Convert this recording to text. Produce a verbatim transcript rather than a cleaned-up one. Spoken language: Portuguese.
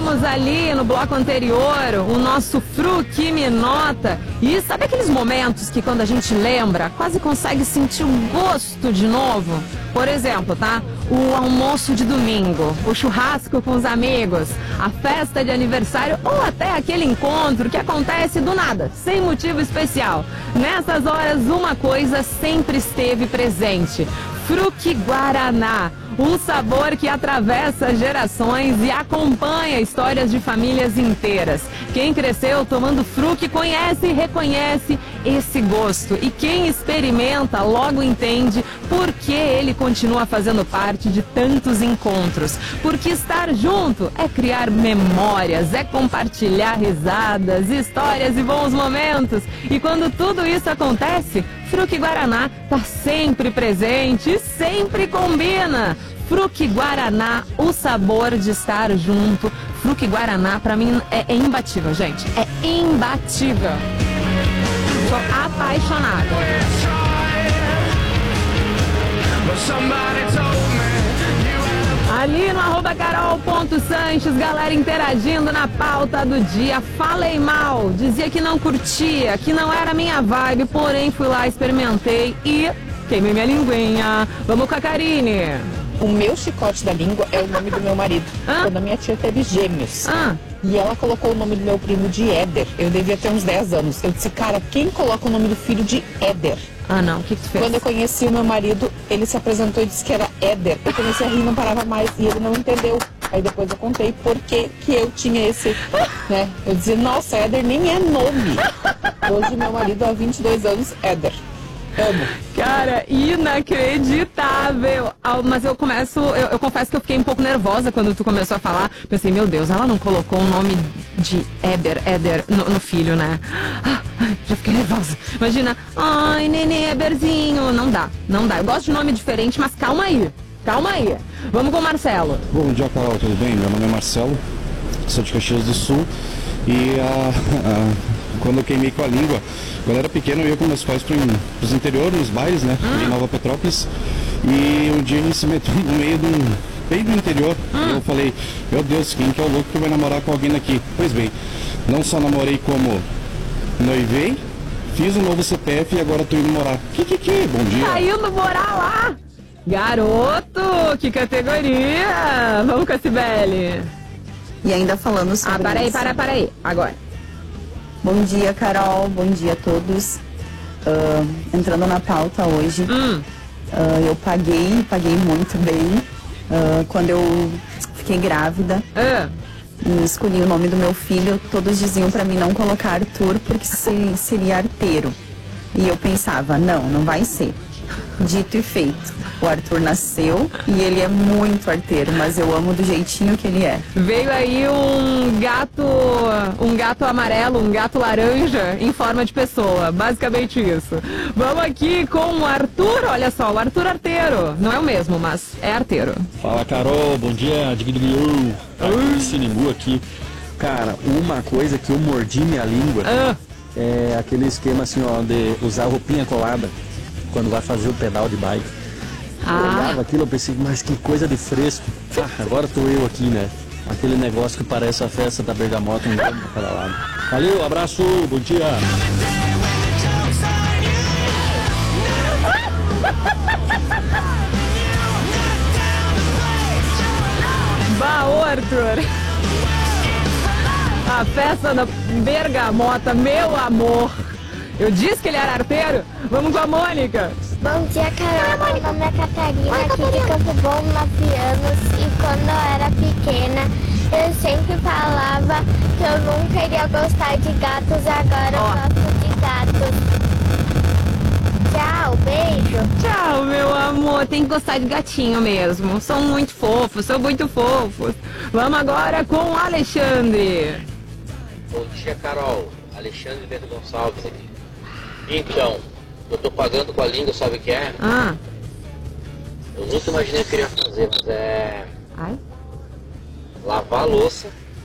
ouvimos ali no bloco anterior o nosso Fruque Me Nota. E sabe aqueles momentos que quando a gente lembra, quase consegue sentir o gosto de novo? Por exemplo, tá? O almoço de domingo, o churrasco com os amigos, a festa de aniversário ou até aquele encontro que acontece do nada, sem motivo especial. Nessas horas, uma coisa sempre esteve presente: Fruque Guaraná, um sabor que atravessa gerações e acompanha histórias de famílias inteiras. Quem cresceu tomando Fruque conhece e reconhece esse gosto. E quem experimenta logo entende por que ele continua fazendo parte de tantos encontros. Porque estar junto é criar memórias, é compartilhar risadas, histórias e bons momentos. E quando tudo isso acontece, Fruque Guaraná está sempre presente e sempre combina. Fruque Guaraná, o sabor de estar junto. Fruque Guaraná, pra mim, é, é imbatível, gente. É imbatível. Sou apaixonada. Ali no arroba carol.sanches, galera interagindo na pauta do dia. Falei mal, dizia que não curtia, que não era minha vibe, porém fui lá, experimentei e queimei minha linguinha. Vamos com a Karine. O meu chicote da língua é o nome do meu marido. Ah? Quando a minha tia teve gêmeos. Ah. E ela colocou o nome do meu primo de Éder. Eu devia ter uns dez anos. Eu disse, cara, quem coloca o nome do filho de Éder? Ah, não, o que que tu fez? Quando eu conheci o meu marido, ele se apresentou e disse que era Éder. Eu comecei a rir, não parava mais. E ele não entendeu. Aí depois eu contei por que que eu tinha esse, né? Eu dizia, nossa, Éder nem é nome. Hoje meu marido há vinte e dois anos, Éder. Amo. Cara, inacreditável. Ah, mas eu começo, eu, eu confesso que eu fiquei um pouco nervosa quando tu começou a falar. Pensei, meu Deus, ela não colocou o nome de Éder, Éder no, no filho, né? Ah, já fiquei nervosa. Imagina, ai, nenê, Éberzinho. Não dá, não dá. Eu gosto de nome diferente, mas calma aí. Calma aí. Vamos com o Marcelo. Bom dia, Carol, tudo bem? Meu nome é Marcelo, sou de Caxias do Sul. E a, a, quando eu queimei com a língua, quando eu era pequeno, eu ia com meus pais para os interiores, nos bailes, né? Hum. Em Nova Petrópolis. E um dia a gente se meteu no meio do, bem do interior. Hum. E eu falei, meu Deus, quem que é o louco que vai namorar com alguém daqui? Pois bem, não só namorei como noivei, fiz um novo C P F e agora tô indo morar. Que que que? Bom dia. Tá indo morar lá? Garoto, que categoria! Vamos com a Cibele. E ainda falando sobre Ah, para aí, isso. para, para aí, agora. Bom dia, Carol, bom dia a todos. Uh, entrando na pauta hoje, Hum. uh, eu paguei, paguei muito bem. Uh, quando eu fiquei grávida Ah. e escolhi o nome do meu filho, todos diziam pra mim não colocar Arthur porque se- seria arteiro. E eu pensava, não, não vai ser. Dito e feito. O Arthur nasceu e ele é muito arteiro, mas eu amo do jeitinho que ele é. Veio aí um gato, um gato amarelo, um gato laranja em forma de pessoa, basicamente isso. Vamos aqui com o Arthur, olha só, o Arthur arteiro, não é o mesmo, mas é arteiro. Fala, Carol, bom dia, Digdigdiu, Sinimu aqui. Cara, uma coisa que eu mordi minha língua Ah. é aquele esquema assim, ó, de usar roupinha colada quando vai fazer o pedal de bike. Eu Ah. olhava aquilo, eu pensei, mas que coisa de fresco. Ah, agora tô eu aqui, né? Aquele negócio que parece a festa da Bergamota, um grande pra cada lado. Valeu, abraço, bom dia. Bah, ô, Arthur. A festa da Bergamota, meu amor. Eu disse que ele era arteiro. Vamos com a Mônica. Bom dia, Carol. Meu nome é Catarina, aqui de Campo Bom, nove anos. E quando eu era pequena, eu sempre falava que eu nunca iria gostar de gatos. Agora Ó. eu gosto de gatos. Tchau, beijo. Tchau, meu amor. Tem que gostar de gatinho mesmo. São muito fofos, são muito fofos. Vamos agora com o Alexandre. Bom dia, Carol. Alexandre Bento Gonçalves aqui. Então, eu tô pagando com a língua, sabe o que é? Ah. Eu nunca imaginei que eu queria fazer, mas é Ai. lavar a louça